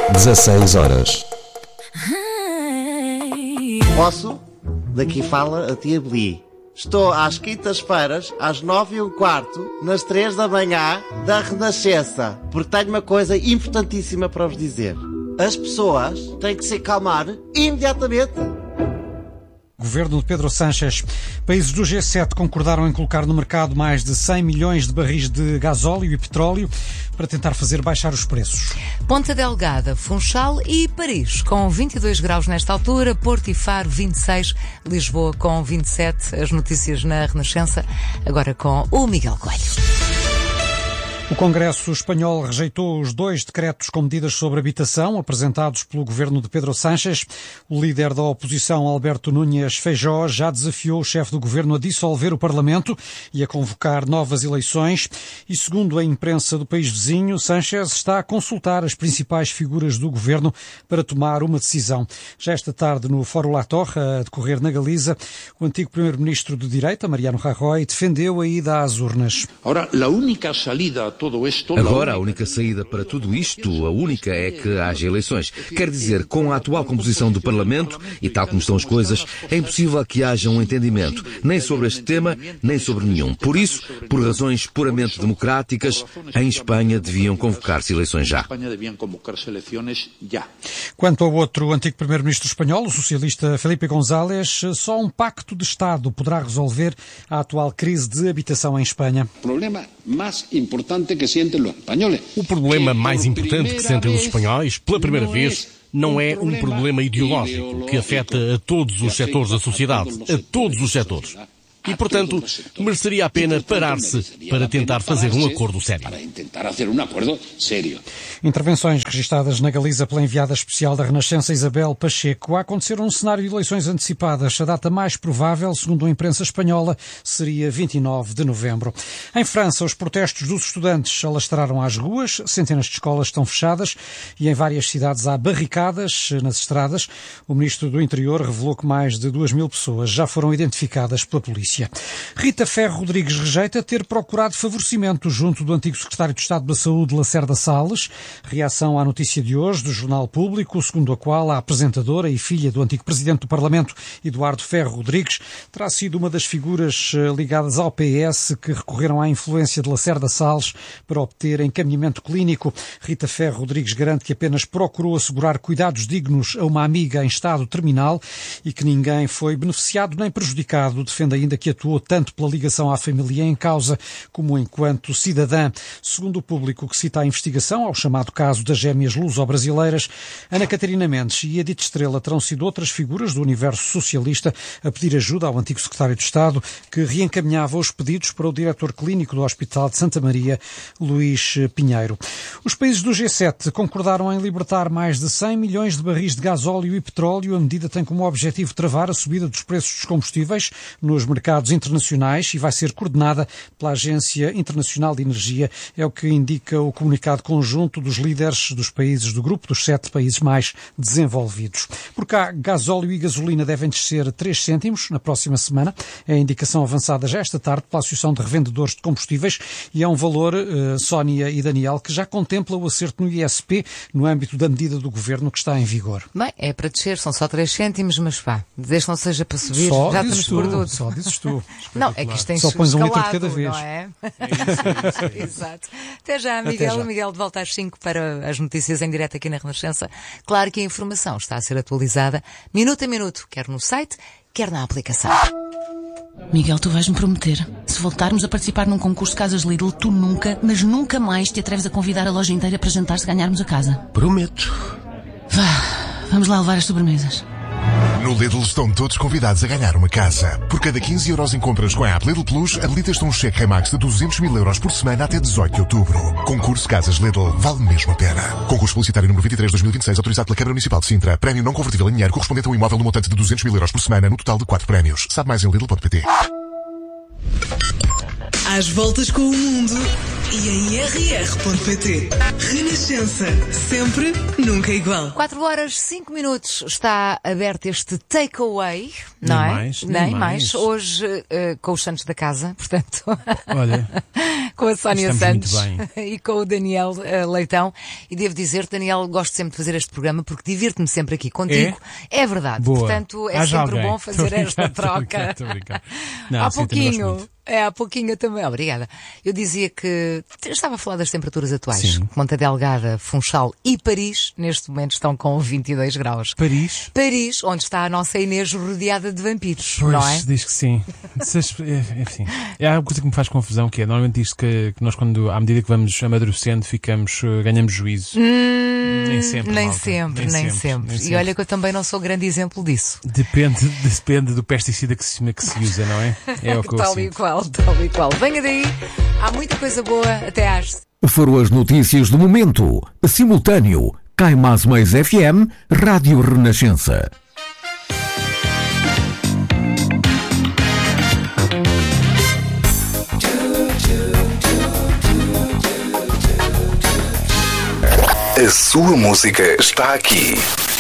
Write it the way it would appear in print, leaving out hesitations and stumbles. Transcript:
16 horas. Posso? Daqui fala a tia Beli. Estou às quintas-feiras, às 9h15, nas 3 da manhã, da Renascença. Porque tenho uma coisa importantíssima para vos dizer. As pessoas têm que se acalmar imediatamente. Governo de Pedro Sánchez. Países do G7 concordaram em colocar no mercado mais de 100 milhões de barris de gasóleo e petróleo para tentar fazer baixar os preços. Ponta Delgada, Funchal e Paris, com 22 graus nesta altura, Porto e Faro 26, Lisboa com 27. As notícias na Renascença, agora com o Miguel Coelho. O Congresso espanhol rejeitou os 2 decretos com medidas sobre habitação apresentados pelo governo de Pedro Sánchez. O líder da oposição, Alberto Núñez Feijóo, já desafiou o chefe do governo a dissolver o Parlamento e a convocar novas eleições. E segundo a imprensa do país vizinho, Sánchez está a consultar as principais figuras do governo para tomar uma decisão. Já esta tarde, no Fórum La Torre, a decorrer na Galiza, o antigo primeiro-ministro de direita, Mariano Rajoy, defendeu a ida às urnas. Agora, a única saída para tudo isto, a única é que haja eleições. Quer dizer, com a atual composição do Parlamento e tal como estão as coisas, é impossível que haja um entendimento, nem sobre este tema, nem sobre nenhum. Por isso, por razões puramente democráticas, em Espanha deviam convocar-se eleições já. Quanto ao outro antigo primeiro-ministro espanhol, o socialista Felipe González, só um pacto de Estado poderá resolver a atual crise de habitação em Espanha. O problema mais importante que sentem os espanhóis, pela primeira vez, não é um problema ideológico que afeta a todos os setores da sociedade, a todos os setores. E, portanto, mereceria a pena parar-se para tentar fazer um acordo sério. Intervenções registadas na Galiza pela enviada especial da Renascença Isabel Pacheco. A acontecer um cenário de eleições antecipadas. A data mais provável, segundo a imprensa espanhola, seria 29 de novembro. Em França, os protestos dos estudantes alastraram às ruas. Centenas de escolas estão fechadas e em várias cidades há barricadas nas estradas. O ministro do Interior revelou que mais de 2.000 pessoas já foram identificadas pela polícia. Rita Ferro Rodrigues rejeita ter procurado favorecimento junto do antigo secretário de Estado da Saúde, Lacerda Salles. Reação à notícia de hoje do Jornal Público, segundo a qual a apresentadora e filha do antigo presidente do Parlamento, Eduardo Ferro Rodrigues, terá sido uma das figuras ligadas ao PS que recorreram à influência de Lacerda Salles para obter encaminhamento clínico. Rita Ferro Rodrigues garante que apenas procurou assegurar cuidados dignos a uma amiga em estado terminal e que ninguém foi beneficiado nem prejudicado. Defende ainda que atuou tanto pela ligação à família em causa como enquanto cidadã. Segundo o Público, que cita a investigação ao chamado caso das gêmeas luso-brasileiras, Ana Catarina Mendes e Edith Estrela terão sido outras figuras do universo socialista a pedir ajuda ao antigo secretário de Estado, que reencaminhava os pedidos para o diretor clínico do Hospital de Santa Maria, Luís Pinheiro. Os países do G7 concordaram em libertar mais de 100 milhões de barris de gasóleo e petróleo. A medida tem como objetivo travar a subida dos preços dos combustíveis nos mercados internacionais e vai ser coordenada pela Agência Internacional de Energia. É o que indica o comunicado conjunto dos líderes dos países do grupo dos 7 países mais desenvolvidos. Por cá, gasóleo e gasolina devem descer 3 cêntimos na próxima semana. É a indicação avançada já esta tarde pela Associação de Revendedores de Combustíveis e é um valor, Sónia e Daniel, que já contempla o acerto no ISP no âmbito da medida do Governo que está em vigor. Bem, é para descer, são só 3 cêntimos, mas desde que não seja para subir, só já estamos por tudo. Só dizes tu. Não, é que isto tem só pões um litro de cada vez. Não é? Isso. Exato. Até já, Miguel. Até já. Miguel de volta às 5 para as notícias em direto aqui na Renascença. Claro que a informação está a ser atualizada minuto a minuto, quer no site, quer na aplicação. Miguel, tu vais-me prometer, se voltarmos a participar num concurso de casas Lidl, tu nunca, mas nunca mais te atreves a convidar a loja inteira para jantar se ganharmos a casa. Prometo. Vamos lá levar as sobremesas. No Lidl estão todos convidados a ganhar uma casa. Por cada 15 euros em compras com a app Lidl Plus, habilitas-te um cheque Remax de 200.000 euros por semana até 18 de outubro. Concurso Casas Lidl. Vale mesmo a pena. Concurso publicitário número 23/2026, autorizado pela Câmara Municipal de Sintra. Prémio não convertível em dinheiro correspondente a um imóvel no montante de 200.000 euros por semana, no total de 4 prémios. Sabe mais em Lidl.pt. Às voltas com o mundo. e em rr.pt. Renascença, sempre, nunca igual. 4h05 está aberto este takeaway, não é? Nem mais. Hoje com os Santos da casa, portanto. Olha, com a Sónia estamos Santos muito e com o Daniel Leitão. E devo dizer, Daniel, gosto sempre de fazer este programa porque divirto-me sempre aqui contigo. É verdade. Boa. Portanto, é Haja sempre alguém. bom fazer esta troca. Estou a brincar. Não, Há sim, também gosto pouquinho. muito. Há pouquinho também. Obrigada. Eu dizia que estava a falar das temperaturas atuais. Sim. Ponta Delgada, Funchal e Paris, neste momento, estão com 22 graus. Paris? Paris, onde está a nossa Inês rodeada de vampiros, Pois, não é? diz que sim. Enfim, é uma coisa que me faz confusão, que é, normalmente diz que nós, quando, à medida que vamos amadurecendo, ganhamos juízo. Nem sempre, Nem malta. sempre. E olha que eu também não sou grande exemplo disso. Depende do pesticida que se usa, não é? É o que eu Tal e sinto. qual. Venha daí, há muita coisa boa até às... Foram as notícias do momento. Simultâneo. Caimás Mais FM, Rádio Renascença. A sua música está aqui.